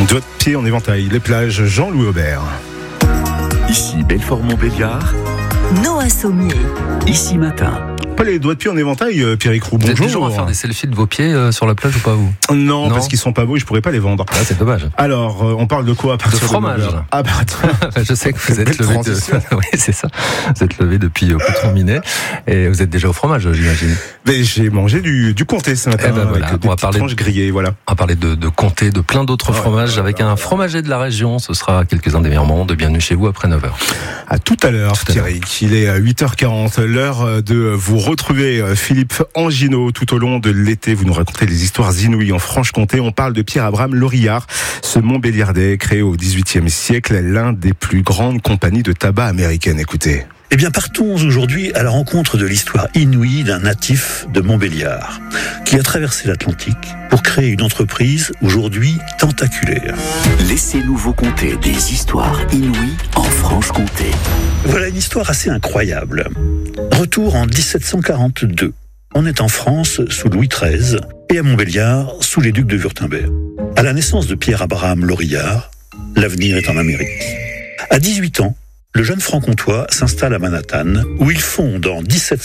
Doigts de pied en éventail, les plages Jean-Louis Aubert. Ici Belfort-Montbéliard. Noah Sommier. Ici Matin. Pas les doigts de pied en éventail, Pierrick Roux, Vous êtes bonjour. toujours à faire des selfies de vos pieds sur la plage ou pas, vous? Non, parce qu'ils sont pas beaux et je pourrais pas les vendre. Ah, c'est dommage. Alors, on parle de quoi à partir De fromage. Ah bah attends. Je sais que vous êtes levé oui, c'est ça. Vous êtes levé depuis Coutron-Minet et vous êtes déjà au fromage, j'imagine. Mais j'ai mangé du comté ce matin voilà, avec des petites tranches grillées, voilà. On va parler de comté, de plein d'autres fromages avec un fromager de la région. Ce sera quelques-uns des meilleurs moments de Bienvenue chez vous après 9h. À tout à l'heure, Pierrick. Il est à 8h40, l'heure de vous retrouver Philippe Angino tout au long de l'été. Vous nous racontez des histoires inouïes en Franche-Comté. On parle de Pierre-Abraham Lorillard, ce Montbéliardais créé au XVIIIe siècle, l'un des plus grandes compagnies de tabac américaines. Écoutez. Eh bien, partons aujourd'hui à la rencontre de l'histoire inouïe d'un natif de Montbéliard, qui a traversé l'Atlantique pour créer une entreprise aujourd'hui tentaculaire. Laissez-nous vous conter des histoires inouïes en Franche-Comté. Voilà une histoire assez incroyable. Retour en 1742. On est en France sous Louis XIII et à Montbéliard sous les ducs de Wurtemberg. À la naissance de Pierre-Abraham Lorillard, l'avenir est en Amérique. À 18 ans, le jeune franc-comtois s'installe à Manhattan, où il fonde en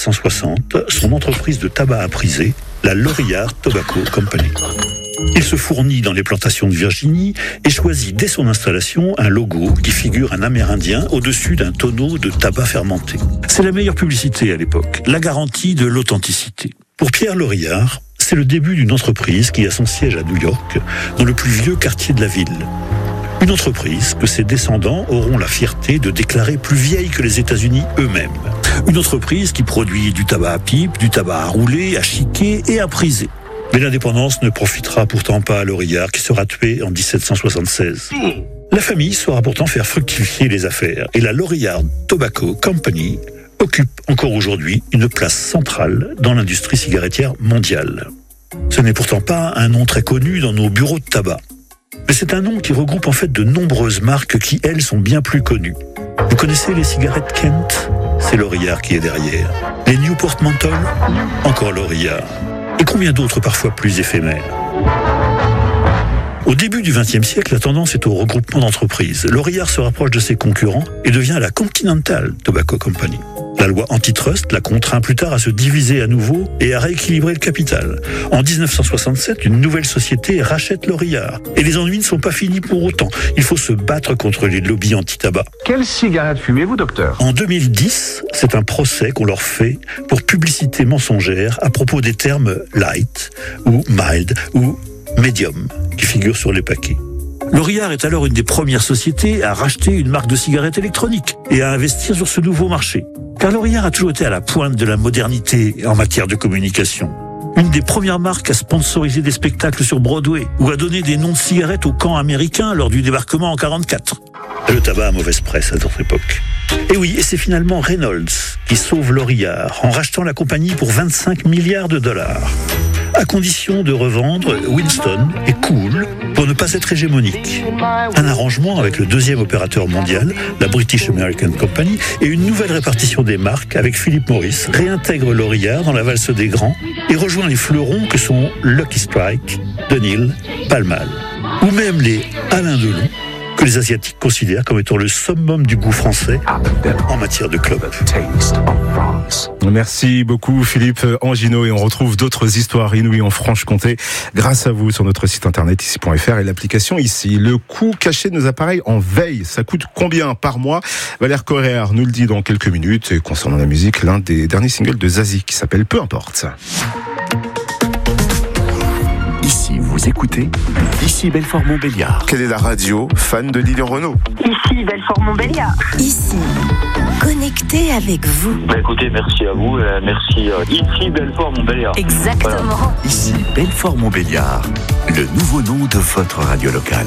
1760 son entreprise de tabac à priser, la Lorillard Tobacco Company. Il se fournit dans les plantations de Virginie et choisit dès son installation un logo qui figure un Amérindien au-dessus d'un tonneau de tabac fermenté. C'est la meilleure publicité à l'époque, la garantie de l'authenticité. Pour Pierre Lorillard, c'est le début d'une entreprise qui a son siège à New York, dans le plus vieux quartier de la ville. Une entreprise que ses descendants auront la fierté de déclarer plus vieille que les États-Unis eux-mêmes. Une entreprise qui produit du tabac à pipe, du tabac à rouler, à chiquer et à priser. Mais l'indépendance ne profitera pourtant pas à Lorillard qui sera tué en 1776. La famille saura pourtant faire fructifier les affaires et la Lorillard Tobacco Company occupe encore aujourd'hui une place centrale dans l'industrie cigarettière mondiale. Ce n'est pourtant pas un nom très connu dans nos bureaux de tabac. Mais c'est un nom qui regroupe en fait de nombreuses marques qui, elles, sont bien plus connues. Vous connaissez les cigarettes Kent ? C'est Lorillard qui est derrière. Les Newport Menthol ? Encore Lorillard. Et combien d'autres parfois plus éphémères ? Au début du XXe siècle, la tendance est au regroupement d'entreprises. Lorillard se rapproche de ses concurrents et devient la Continental Tobacco Company. La loi antitrust la contraint plus tard à se diviser à nouveau et à rééquilibrer le capital. En 1967, une nouvelle société rachète Lorillard. Et les ennuis ne sont pas finis pour autant. Il faut se battre contre les lobbies anti-tabac. Quelle cigarette fumez-vous, docteur ? En 2010, c'est un procès qu'on leur fait pour publicité mensongère à propos des termes light ou mild ou medium qui figurent sur les paquets. Lorillard est alors une des premières sociétés à racheter une marque de cigarettes électroniques et à investir sur ce nouveau marché. Car Lorillard a toujours été à la pointe de la modernité en matière de communication. Une des premières marques à sponsoriser des spectacles sur Broadway ou à donner des noms de cigarettes aux camps américains lors du débarquement en 1944. Le tabac a mauvaise presse à notre époque. Et oui, et c'est finalement Reynolds qui sauve Lorillard en rachetant la compagnie pour 25 milliards de dollars. À condition de revendre Winston et Cool pour ne pas être hégémonique. Un arrangement avec le deuxième opérateur mondial, la British American Company, et une nouvelle répartition des marques avec Philip Morris réintègre Lorillard dans la valse des grands et rejoint les fleurons que sont Lucky Strike, Dunhill, Pall Mall, ou même les Alain Delon, que les Asiatiques considèrent comme étant le summum du goût français en matière de club. Merci beaucoup Philippe Angino et on retrouve d'autres histoires inouïes en Franche-Comté grâce à vous sur notre site internet ici.fr et l'application ici. Le coût caché de nos appareils en veille, ça coûte combien par mois ? Valère Coréard nous le dit dans quelques minutes et concernant la musique, l'un des derniers singles de Zazie qui s'appelle Peu importe. Ici, vous écoutez Ici Belfort-Montbéliard. Quelle est la radio fan de Lilian Renaud ? Ici Belfort-Montbéliard. Ici, connecté avec vous. Écoutez, merci à vous, merci. Ici Belfort-Montbéliard. Exactement. Voilà. Ici Belfort-Montbéliard, le nouveau nom de votre radio locale.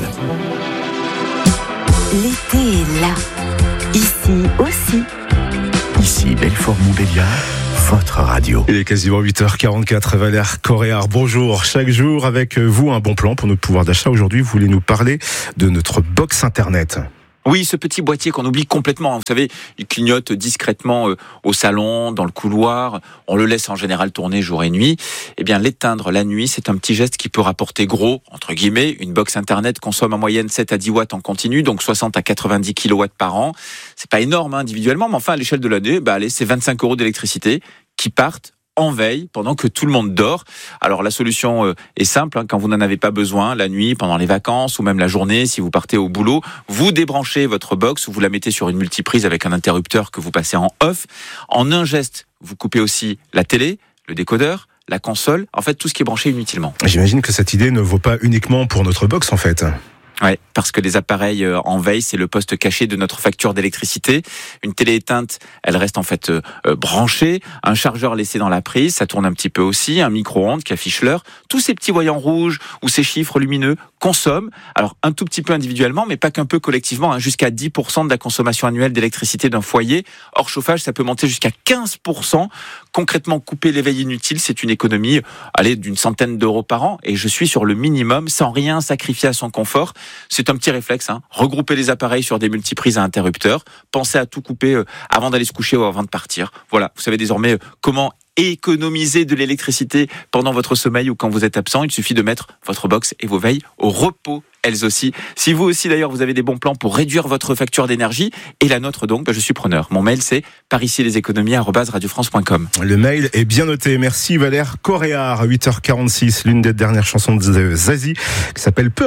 L'été est là. Ici aussi. Ici Belfort-Montbéliard, votre radio. Il est quasiment 8h44, Valère Coréard, bonjour. Chaque jour avec vous, un bon plan pour notre pouvoir d'achat. Aujourd'hui, vous voulez nous parler de notre box internet. Oui, ce petit boîtier qu'on oublie complètement. Vous savez, il clignote discrètement au salon, dans le couloir. On le laisse en général tourner jour et nuit. Eh bien, l'éteindre la nuit, c'est un petit geste qui peut rapporter gros, entre guillemets. Une box Internet consomme en moyenne 7 à 10 watts en continu, donc 60 à 90 kilowatts par an. C'est pas énorme individuellement, mais enfin, à l'échelle de l'année, c'est 25 € d'électricité qui partent en veille pendant que tout le monde dort. Alors la solution est simple, quand vous n'en avez pas besoin, la nuit, pendant les vacances ou même la journée, si vous partez au boulot, vous débranchez votre box ou vous la mettez sur une multiprise avec un interrupteur que vous passez en off. En un geste, vous coupez aussi la télé, le décodeur, la console, en fait tout ce qui est branché inutilement. J'imagine que cette idée ne vaut pas uniquement pour notre box en fait. Ouais, parce que les appareils en veille, c'est le poste caché de notre facture d'électricité. Une télé éteinte, elle reste en fait branchée. Un chargeur laissé dans la prise, ça tourne un petit peu aussi. Un micro-ondes qui affiche l'heure. Tous ces petits voyants rouges ou ces chiffres lumineux consomment. Alors un tout petit peu individuellement, mais pas qu'un peu collectivement. Jusqu'à 10% de la consommation annuelle d'électricité d'un foyer. Hors chauffage, ça peut monter jusqu'à 15%. Concrètement, couper les veilles inutiles, c'est une économie d'une centaine d'euros par an. Et je suis sur le minimum, sans rien sacrifier à son confort. C'est un petit réflexe, regrouper les appareils sur des multiprises à interrupteurs, pensez à tout couper avant d'aller se coucher ou avant de partir. Voilà, vous savez désormais comment économiser de l'électricité pendant votre sommeil ou quand vous êtes absent. Il suffit de mettre votre box et vos veilles au repos, elles aussi. Si vous aussi d'ailleurs vous avez des bons plans pour réduire votre facture d'énergie et la nôtre donc, je suis preneur. Mon mail c'est pariciesleséconomies@radiofrance.com. Le mail est bien noté. Merci Valère Coréard. 8h46, l'une des dernières chansons de Zazie qui s'appelle Peu